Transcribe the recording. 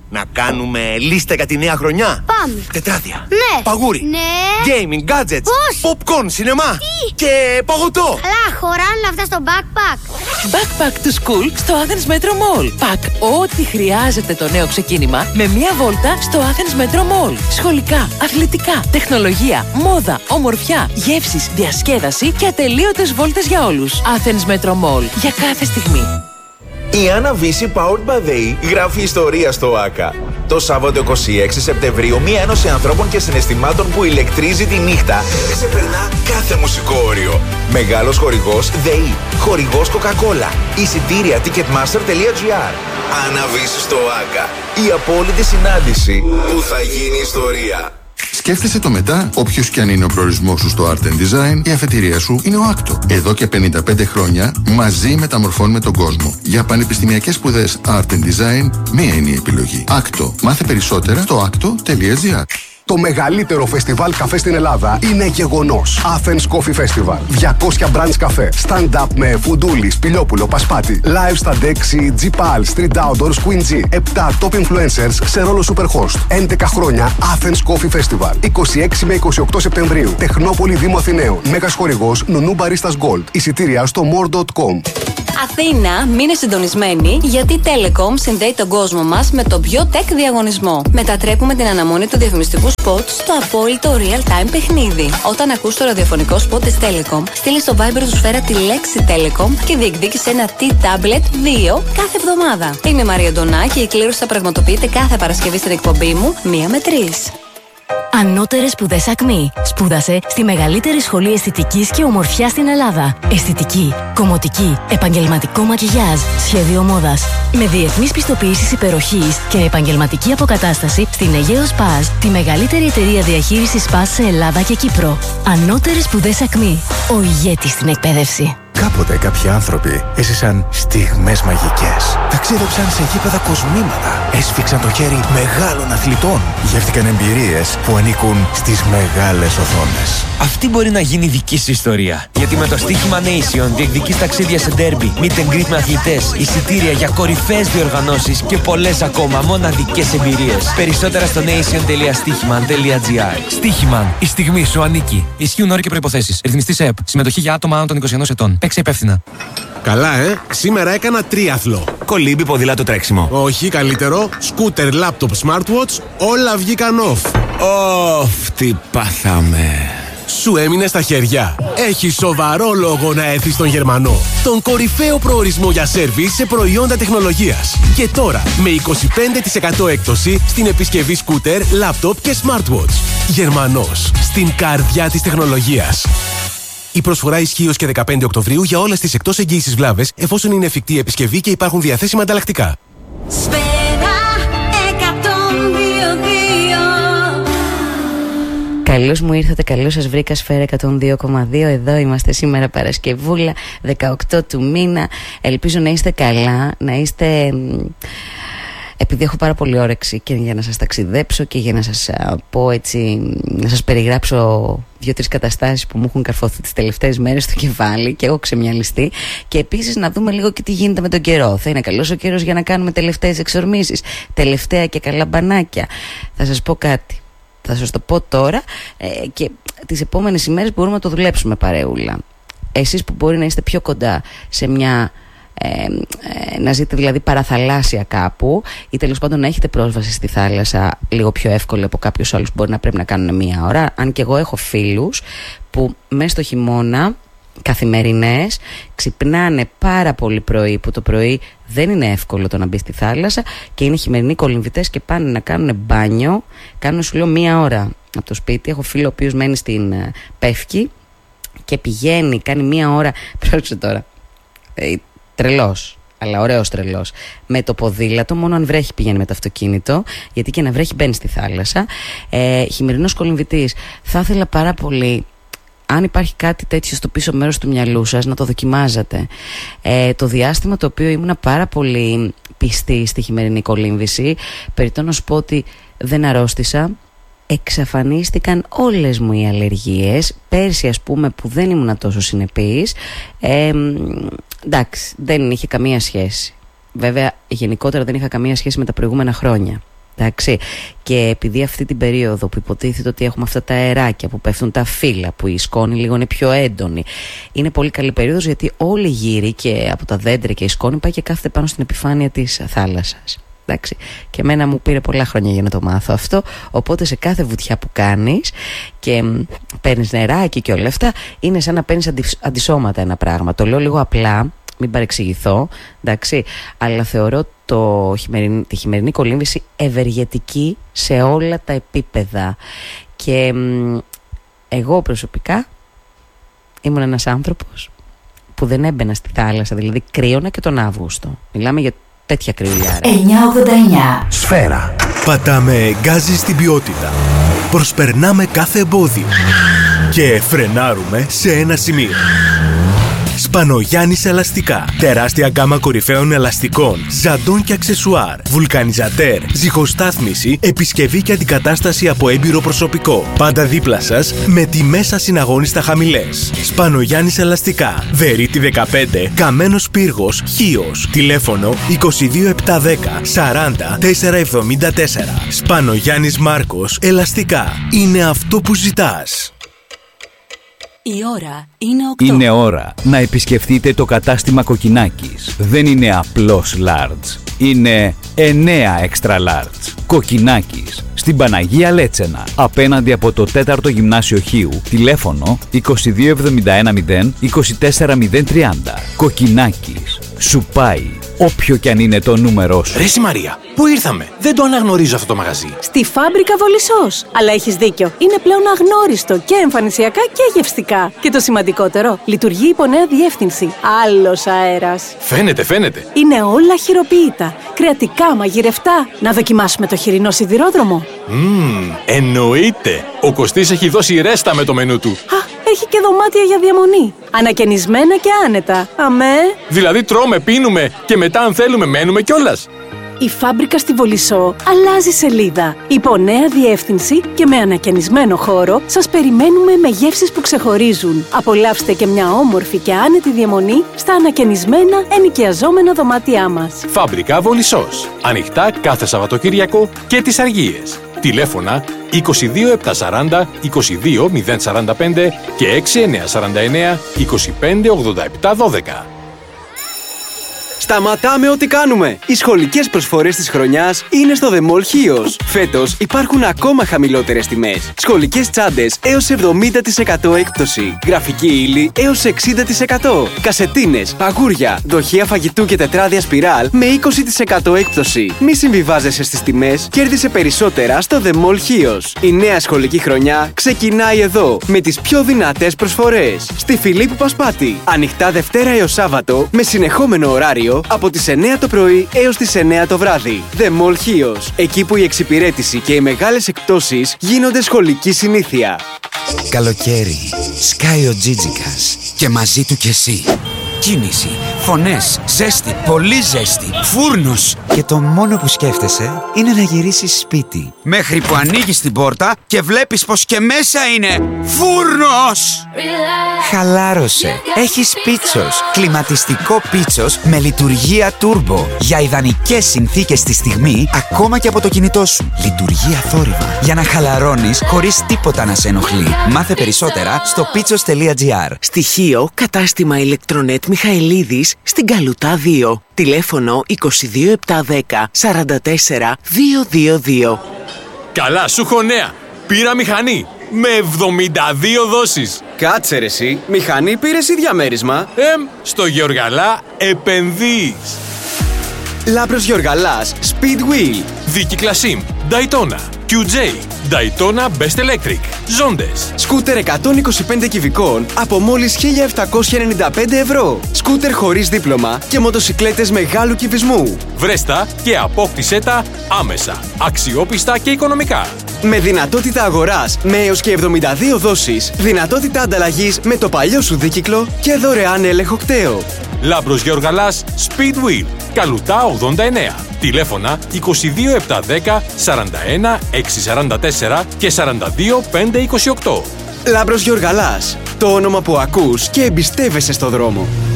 Να κάνουμε λίστα για τη νέα χρονιά. Πάμε. Τετράδια. Ναι. Παγούρι. Ναι. Gaming, gadgets. Πώς? Popcorn, σινεμά. Τι? Και παγωτό. Καλά, χωράνε αυτά στο backpack. Backpack to School στο Athens Metro Mall. Πακ ό,τι χρειάζεται το νέο ξεκίνημα με μία βόλτα στο Athens Metro Mall. Σχολικά, αθλητικά, τεχνολογία, μόδα, ομορφιά, γεύσεις, διασκέδαση και ατελείωτες βόλτες για όλους. Athens Metro Mall. Για κάθε στιγμή. Η Άννα Βύση Powered by They γράφει ιστορία στο ΆΚΑ. Το Σάββατο 26 Σεπτεμβρίου, μία ένωση ανθρώπων και συναισθημάτων που ηλεκτρίζει τη νύχτα ξεπερνά κάθε μουσικό όριο. Μεγάλος χορηγός ΔΕΗ, χορηγός Coca-Cola, εισιτήρια ticketmaster.gr. Άννα Βύση στο ΆΚΑ. Η απόλυτη συνάντηση που θα γίνει ιστορία. Σκέφτεσαι το μετά, όποιος και αν είναι ο προορισμός σου στο Art and Design, η αφετηρία σου είναι ο Άκτο. Εδώ και 55 χρόνια μαζί μεταμορφώνουμε τον κόσμο. Για πανεπιστημιακές σπουδές Art and Design, μία είναι η επιλογή. Άκτο. Μάθε περισσότερα στο akto.gr. Το μεγαλύτερο φεστιβάλ καφέ στην Ελλάδα είναι γεγονός. Athens Coffee Festival. 200 brands καφέ. Stand-up με Φουντούλη, Σπηλιόπουλο, Πασπάτη. Live στα Dexy, G-Pal, Street Outdoors, Queen G. 7 top influencers σε ρόλο Superhost. 11 χρόνια Athens Coffee Festival. 26 με 28 Σεπτεμβρίου. Τεχνόπολη Δήμου Αθηναίων. Μέγας χορηγός Νουνού Baristas Gold. Εισιτήρια στο more.com. Αθήνα, μείνε συντονισμένοι γιατί η Telecom συνδέει τον κόσμο μας με τον πιο tech διαγωνισμό. Μετατρέπουμε την αναμονή του διαφημιστικού σποτ στο απόλυτο real-time παιχνίδι. Όταν ακούς το ραδιοφωνικό σποτ της Telecom, στείλει στο Viber του Σφαίρα τη λέξη Telecom και διεκδίκησε ένα T-Tablet 2 κάθε εβδομάδα. Είμαι η Μαρία Ντονά και η κλήρωση θα πραγματοποιείται κάθε Παρασκευή στην εκπομπή μου 1 με 3. Ανώτερες σπουδές ΑΚΜΗ. Σπούδασε στη μεγαλύτερη σχολή αισθητικής και ομορφιάς στην Ελλάδα. Αισθητική, κομμωτική, επαγγελματικό μακιγιάζ, σχέδιο μόδας. Με διεθνείς πιστοποιήσεις υπεροχής και επαγγελματική αποκατάσταση στην Αιγαίο Σπάζ, τη μεγαλύτερη εταιρεία διαχείρισης Σπάζ σε Ελλάδα και Κύπρο. Ανώτερες σπουδές ΑΚΜΗ. Ο ηγέτης στην εκπαίδευση. Κάποτε κάποιοι άνθρωποι έζησαν στιγμές μαγικές. Ταξίδεψαν σε γήπεδα κοσμήματα. Έσφιξαν το χέρι μεγάλων αθλητών. Γεύτηκαν εμπειρίες που ανήκουν στις μεγάλες οθόνες. Αυτή μπορεί να γίνει δική σου ιστορία. Γιατί με το στοίχημα Nation διεκδικείς ταξίδια σε ντέρμπι, meet and greet με αθλητές, εισιτήρια για κορυφαίες διοργανώσεις και πολλές ακόμα μοναδικές εμπειρίες. Περισσότερα στο nation.stichiman.gr. Στοίχημαν. Η στιγμή σου ανήκει. Ισχύουν όροι και προϋποθέσεις. Ρυθμιστής ΕΠ. Συμμετοχή για άτομα άνω των 21 ετών. Παίξε υπεύθυνα. Καλά, Σήμερα έκανα τρίαθλο. Κολύμπι, ποδήλατο, τρέξιμο. Όχι, καλύτερο. Σκούτερ, λάπτοπ, smartwatch, όλα βγήκαν off. Τι πάθαμε. Σου έμεινε στα χέρια. Έχει σοβαρό λόγο να έρθεις στον Γερμανό. Τον κορυφαίο προορισμό για σέρβις σε προϊόντα τεχνολογίας. Και τώρα με 25% έκπτωση στην επισκευή σκούτερ, λάπτοπ και smartwatch. Γερμανός. Στην καρδιά της τεχνολογίας. Η προσφορά ισχύει ως και 15 Οκτωβρίου για όλες τις εκτός εγγύησης βλάβες, εφόσον είναι εφικτή η επισκευή και υπάρχουν διαθέσιμα ανταλλακτικά. Καλώς μου ήρθατε, καλώς σας βρήκα Σφαίρα 102,2. Εδώ είμαστε σήμερα Παρασκευούλα, 18 του μήνα. Ελπίζω να είστε καλά, να είστε... Επειδή έχω πάρα πολύ όρεξη και για να σας ταξιδέψω και για να σας πω έτσι, να σας περιγράψω 2-3 καταστάσεις που μου έχουν καρφωθεί τις τελευταίες μέρες στο κεφάλι και έχω ξεμυαλιστεί, και επίσης να δούμε λίγο και τι γίνεται με τον καιρό. Θα είναι καλός ο καιρός για να κάνουμε τελευταίες εξορμήσεις, τελευταία και καλά μπανάκια. Θα σας πω κάτι, θα σας το πω τώρα, και τις επόμενες ημέρες μπορούμε να το δουλέψουμε παρεούλα. Εσείς που μπορεί να είστε πιο κοντά σε μια... να ζείτε δηλαδή παραθαλάσσια κάπου, ή τέλος πάντων να έχετε πρόσβαση στη θάλασσα λίγο πιο εύκολα από κάποιους άλλους που μπορεί να πρέπει να κάνουν 1 ώρα. Αν και εγώ έχω φίλους που μέσα στο χειμώνα καθημερινές ξυπνάνε πάρα πολύ πρωί, που το πρωί δεν είναι εύκολο το να μπει στη θάλασσα, και είναι χειμερινοί κολυμβητές και πάνε να κάνουν μπάνιο, κάνουν σου λέω 1 ώρα από το σπίτι. Έχω φίλο ο οποίος μένει στην Πεύκη και πηγαίνει, κάνει 1 ώρα, πρόσεξε τώρα, τρελός, αλλά ωραίος τρελός, με το ποδήλατο. Μόνο αν βρέχει πηγαίνει με το αυτοκίνητο, γιατί και να βρέχει μπαίνει στη θάλασσα. Χειμερινός κολυμβητής. Θα ήθελα πάρα πολύ, αν υπάρχει κάτι τέτοιο στο πίσω μέρος του μυαλού σας, να το δοκιμάζετε. Το διάστημα το οποίο ήμουνα πάρα πολύ πιστή στη χειμερινή κολύμβηση, περιττό να σου πω ότι δεν αρρώστησα. Εξαφανίστηκαν όλες μου οι αλλεργίες. Πέρσι ας πούμε που δεν ήμουν τόσο συνεπής, εντάξει, δεν είχε καμία σχέση. Βέβαια γενικότερα δεν είχα καμία σχέση με τα προηγούμενα χρόνια. Εντάξει. Και επειδή αυτή την περίοδο που υποτίθεται ότι έχουμε αυτά τα αεράκια που πέφτουν τα φύλλα, που η σκόνη λίγο είναι πιο έντονη, είναι πολύ καλή περίοδος, γιατί όλοι γύρι και από τα δέντρα και η σκόνη πάει και κάθεται πάνω στην επιφάνεια της θάλασσας. Εντάξει. Και εμένα μου πήρε πολλά χρόνια για να το μάθω αυτό. Οπότε σε κάθε βουτιά που κάνεις και παίρνεις νεράκι και όλα αυτά, είναι σαν να παίρνεις αντισώματα ένα πράγμα. Το λέω λίγο απλά, μην παρεξηγηθώ, εντάξει, αλλά θεωρώ τη χειμερινή κολύμβηση ευεργετική σε όλα τα επίπεδα. Και εγώ προσωπικά ήμουν ένας άνθρωπος που δεν έμπαινα στη θάλασσα, δηλαδή κρύωνα και τον Αύγουστο. Μιλάμε για τέτοια κρυουλιάρα. 989 Σφαίρα. Πατάμε γκάζι στην ποιότητα. Προσπερνάμε κάθε εμπόδιο. Και φρενάρουμε σε ένα σημείο. Σπανογιάννης Ελαστικά. Τεράστια γκάμα κορυφαίων ελαστικών, ζαντών και αξεσουάρ, βουλκανιζατέρ, ζυγοστάθμιση, επισκευή και αντικατάσταση από έμπειρο προσωπικό. Πάντα δίπλα σας με τιμές ασυναγώνιστα χαμηλές. Σπανογιάννης Ελαστικά. Βερίτη 15, Καμένος Πύργος, Χίος. Τηλέφωνο 22710 40 474. Σπανογιάννης Μάρκος Ελαστικά. Είναι αυτό που ζητάς. Η ώρα είναι 8. Είναι ώρα να επισκεφτείτε το κατάστημα Κοκκινάκης. Δεν είναι απλώς large. Είναι 9 extra large. Κοκκινάκης. Στην Παναγία Λέτσενα. Απέναντι από το 4ο Γυμνάσιο Χίου. Τηλέφωνο 22710 24030. Κοκκινάκης. Σου πάει όποιο κι αν είναι το νούμερό σου. Ρε συ Μαρία, πού ήρθαμε? Δεν το αναγνωρίζω αυτό το μαγαζί. Στη Φάμπρικα Βολισσός. Αλλά έχεις δίκιο. Είναι πλέον αγνώριστο και εμφανισιακά και γευστικά. Και το σημαντικότερο, λειτουργεί υπό νέα διεύθυνση. Άλλος αέρας. Φαίνεται. Είναι όλα χειροποίητα. Κρεατικά, μαγειρευτά. Να δοκιμάσουμε το χοιρινό σιδηρόδρομο. Εννοείται. Ο Κωστής έχει δώσει ρέστα με το μενού του. Έχει και δωμάτια για διαμονή. Ανακαινισμένα και άνετα. Αμέ. Δηλαδή τρώμε, πίνουμε και μετά αν θέλουμε μένουμε κιόλας. Η Φάμπρικα στη Βολισσό αλλάζει σελίδα. Υπό νέα διεύθυνση και με ανακαινισμένο χώρο σας περιμένουμε με γεύσεις που ξεχωρίζουν. Απολαύστε και μια όμορφη και άνετη διαμονή στα ανακαινισμένα ενοικιαζόμενα δωμάτια μας. Φάμπρικα Βολισσός. Ανοιχτά κάθε Σαββατοκύριακο και τις Αργίες. Τηλέφωνα 22740 22045 και 6949 258712. Σταματάμε ό,τι κάνουμε! Οι σχολικές προσφορές της χρονιάς είναι στο The Mall Chios. Φέτος υπάρχουν ακόμα χαμηλότερες τιμές. Σχολικές τσάντες έως 70% έκπτωση. Γραφική ύλη έως 60%. Κασετίνες, παγούρια, δοχεία φαγητού και τετράδια σπιράλ με 20% έκπτωση. Μη συμβιβάζεσαι στις τιμές, κέρδισε περισσότερα στο The Mall Chios. Η νέα σχολική χρονιά ξεκινάει εδώ με τις πιο δυνατές προσφορές. Στη Φιλίππου Πασπάτη. Ανοιχτά Δευτέρα έως Σάββατο με συνεχόμενο ωράριο από τις 9 το πρωί έως τις 9 το βράδυ. The Mall Chios. Εκεί που η εξυπηρέτηση και οι μεγάλες εκπτώσεις γίνονται σχολική συνήθεια. Καλοκαίρι. Σκάει ο Τζίτζικας. Και μαζί του κι εσύ. Κίνηση, φωνές, ζέστη, πολύ ζέστη, φούρνος. Και το μόνο που σκέφτεσαι είναι να γυρίσεις σπίτι. Μέχρι που ανοίγεις την πόρτα και βλέπεις πως και μέσα είναι φούρνος. Χαλάρωσε. Έχεις Πίτσος. Κλιματιστικό Πίτσος με λειτουργία turbo. Για ιδανικές συνθήκες τη στιγμή, ακόμα και από το κινητό σου. Λειτουργία θόρυβα. Για να χαλαρώνεις χωρίς τίποτα να σε ενοχλεί. Μάθε περισσότερα στο pitsos.gr. Στοιχείο κατάστημα ηλεκτρονέτ Μιχαηλίδης στην Καλουτά 2. Τηλέφωνο 22710 44 222. Καλά, σου έχω νέα. Πήρα μηχανή με 72 δόσεις. Κάτσε ρε εσύ, μηχανή πήρες ή διαμέρισμα? Στο Γεωργαλά επενδύεις. Λάμπρος Γεωργαλάς, Speedwheel. Δίκυκλα SIM, Daytona, QJ, Daytona Best Electric, Ζόντες. Σκούτερ 125 κυβικών από μόλις 1.795 ευρώ. Σκούτερ χωρίς δίπλωμα και μοτοσικλέτες μεγάλου κυβισμού. Βρέστα και απόκτησέ τα άμεσα, αξιόπιστα και οικονομικά. Με δυνατότητα αγοράς με έως και 72 δόσεις, δυνατότητα ανταλλαγής με το παλιό σου δίκυκλο και δωρεάν έλεγχο κταίο. Λάμπρος Γεωργαλάς, Speedwheel, Καλουτά 89. Τηλέφωνα 22710 41 644 και 42 528. Λάμπρος Γεωργαλάς, το όνομα που ακούς και εμπιστεύεσαι στο δρόμο.